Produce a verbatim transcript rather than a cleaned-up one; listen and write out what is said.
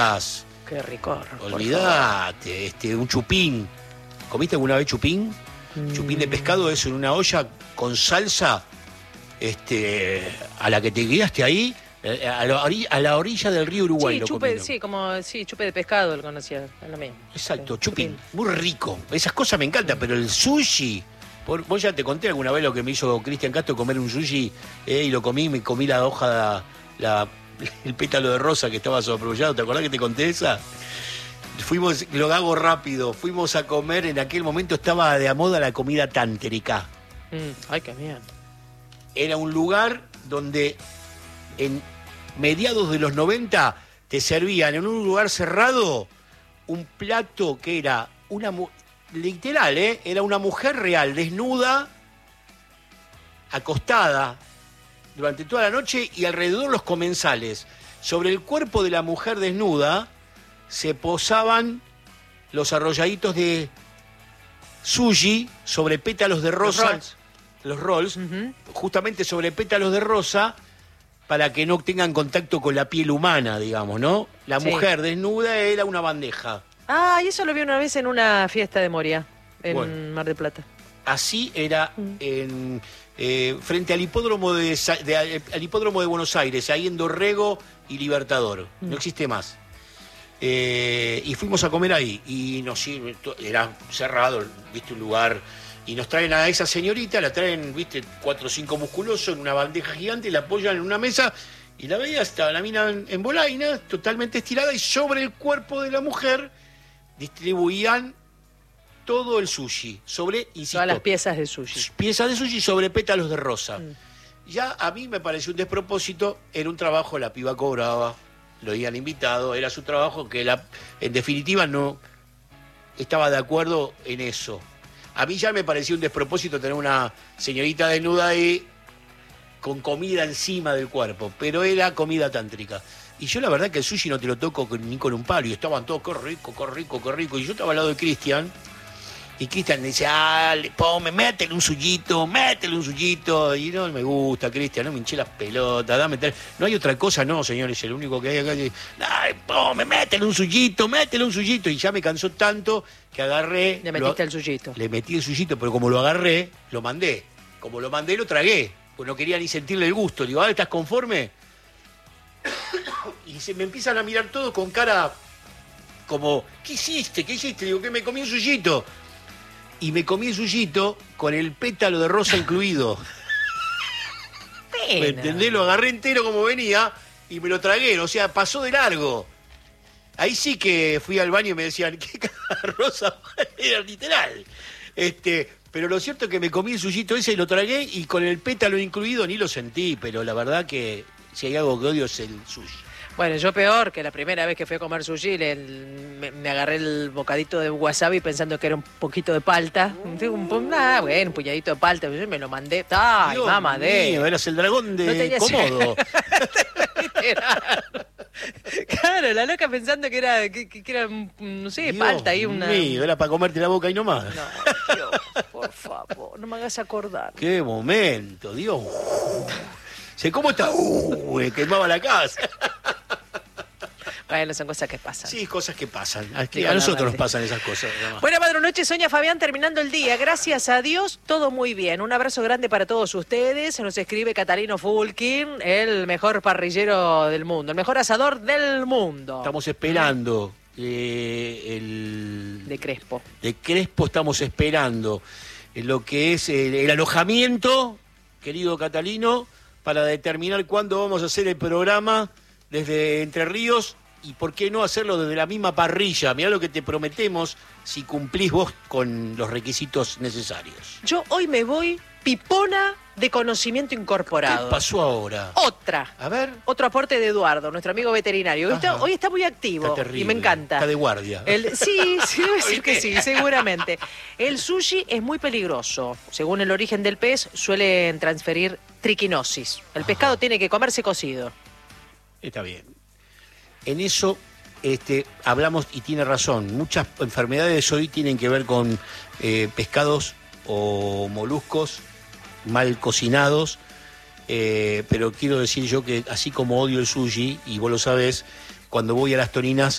Qué rico. Olvídate, este, un chupín. ¿Comiste alguna vez chupín? Mm. Chupín de pescado, eso en una olla con salsa, este, a la que te guiaste ahí, a la orilla, a la orilla del río Uruguay. Sí, lo chupe, comieron. sí, como sí, chupe de pescado lo conocía, es lo mismo. Exacto, sí, chupín, chupín, muy rico. Esas cosas me encantan, mm. pero el sushi, por, vos ya te conté alguna vez lo que me hizo Cristian Castro comer un sushi, eh, y lo comí, me comí la hoja, la, el pétalo de rosa que estaba sobreproducido. ¿Te acordás que te conté esa? Fuimos, lo hago rápido, fuimos a comer, en aquel momento estaba de moda la comida tántrica. Mm, ay, qué bien. Era un lugar donde en mediados de los noventa te servían en un lugar cerrado un plato que era una literal, ¿eh? Era una mujer real, desnuda, acostada durante toda la noche y alrededor los comensales. Sobre el cuerpo de la mujer desnuda se posaban los arrolladitos de sushi sobre pétalos de rosa. Los rolls. Los rolls, uh-huh. justamente sobre pétalos de rosa, para que no tengan contacto con la piel humana, digamos, ¿no? La sí. mujer desnuda era una bandeja. Ah, y eso lo vi una vez en una fiesta de Moria, en bueno, Mar del Plata. Así era uh-huh. en, eh, frente al hipódromo de, de, al hipódromo de Buenos Aires, ahí en Dorrego y Libertador. Uh-huh. No existe más. Eh, y fuimos a comer ahí, y nos era cerrado, viste, un lugar... Y nos traen a esa señorita, la traen, viste, cuatro o cinco musculosos en una bandeja gigante, la apoyan en una mesa y la veía, estaba la mina en, en bolaina, totalmente estirada, y sobre el cuerpo de la mujer distribuían todo el sushi, sobre, insisto, todas las piezas de sushi. Piezas de sushi sobre pétalos de rosa. Mm. Ya a mí me pareció un despropósito, era un trabajo, la piba cobraba, lo habían invitado, era su trabajo, que la, en definitiva no estaba de acuerdo en eso. A mí ya me pareció un despropósito tener una señorita desnuda ahí con comida encima del cuerpo, pero era comida tántrica. Y yo la verdad que el sushi no te lo toco ni con un palo, y estaban todos, qué rico, qué rico, qué rico. Y yo estaba al lado de Cristian, y Cristian me dice, ah, ponme, métele un suyito, métele un suyito. Y no me gusta, Cristian, no me hinché las pelotas, dame tal. No hay otra cosa, no, señores, el único que hay acá es, ay, ponme, métele un suyito, métele un suyito. Y ya me cansó tanto que agarré... Le metiste lo, el suyito. Le metí el suyito, pero como lo agarré, lo mandé. Como lo mandé, lo tragué, pues no quería ni sentirle el gusto. Le digo, ah, ¿estás conforme? Y se me empiezan a mirar todos con cara como, ¿qué hiciste? ¿Qué hiciste? Digo, que me comí un suyito. Y me comí el suyito con el pétalo de rosa incluido. Pena. ¿Me entendés? Lo agarré entero como venía y me lo tragué. O sea, pasó de largo. Ahí sí que fui al baño y me decían, ¿qué cara rosa? Era literal. Este, pero lo cierto es que me comí el suyito ese y lo tragué, y con el pétalo incluido ni lo sentí. Pero la verdad que si hay algo que odio es el sushi. Bueno, yo peor, que la primera vez que fui a comer sushi le, me, me agarré el bocadito de wasabi pensando que era un poquito de palta. Uh, un, un, ah, bueno, un puñadito de palta, yo me lo mandé. ¡Ay, Dios mamá de! Mío, eras el dragón de no Komodo. Claro, la loca pensando que era, que, que era no sé, Dios palta ahí una... mío, era para comerte la boca y no más. No, Dios, por favor, no me hagas acordar. ¡Qué momento, Dios! ¿Se cómo está? Uh, me quemaba la casa. Bueno, son cosas que pasan. Sí, cosas que pasan. A, que a nosotros nos pasan esas cosas. Buenas madrunoches, Sonia Fabián, terminando el día. Gracias a Dios, todo muy bien. Un abrazo grande para todos ustedes. Nos escribe Catalino Fulkin, el mejor parrillero del mundo, el mejor asador del mundo. Estamos esperando eh, el... De Crespo. De Crespo estamos esperando lo que es el, el alojamiento, querido Catalino, para determinar cuándo vamos a hacer el programa desde Entre Ríos. Y por qué no hacerlo desde la misma parrilla. Mirá lo que te prometemos si cumplís vos con los requisitos necesarios. Yo hoy me voy pipona de conocimiento incorporado. ¿Qué pasó ahora? Otra. A ver. Otro aporte de Eduardo, nuestro amigo veterinario. Hoy está, hoy está muy activo. Está terrible. Y me encanta. Está de guardia. El, sí, sí, debe ser que sí, seguramente. El sushi es muy peligroso. Según el origen del pez, suelen transferir triquinosis. El pescado Ajá. tiene que comerse cocido. Está bien. En eso este, hablamos, y tiene razón, muchas enfermedades hoy tienen que ver con eh, pescados o moluscos mal cocinados, eh, pero quiero decir yo que así como odio el sushi, y vos lo sabés, cuando voy a las Torinas